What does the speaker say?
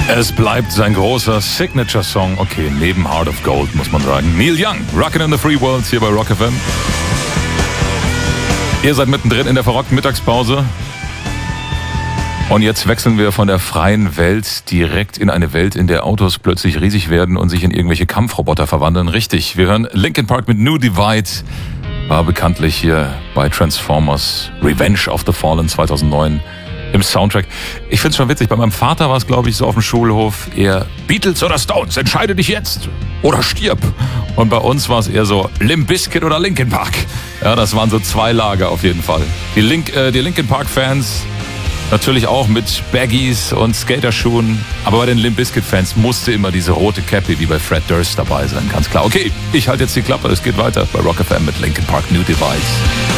Es bleibt sein großer Signature-Song. Okay, neben Heart of Gold muss man sagen. Neil Young, Rockin' in the Free World hier bei Rock FM. Ihr seid mittendrin in der verrockten Mittagspause. Und jetzt wechseln wir von der freien Welt direkt in eine Welt, in der Autos plötzlich riesig werden und sich in irgendwelche Kampfroboter verwandeln. Richtig, wir hören Linkin Park mit New Divide. War bekanntlich hier bei Transformers Revenge of the Fallen 2009 im Soundtrack. Ich find's schon witzig, bei meinem Vater war es, glaube ich, so auf dem Schulhof eher Beatles oder Stones, entscheide dich jetzt oder stirb. Und bei uns war es eher so Limp Bizkit oder Linkin Park. Ja, das waren so zwei Lager auf jeden Fall. Die Linkin Park Fans natürlich auch mit Baggies und Skaterschuhen. Aber bei den Limp Bizkit Fans musste immer diese rote Cappy wie bei Fred Durst dabei sein, ganz klar. Okay, ich halte jetzt die Klappe, es geht weiter bei Rock FM mit Linkin Park New Divide.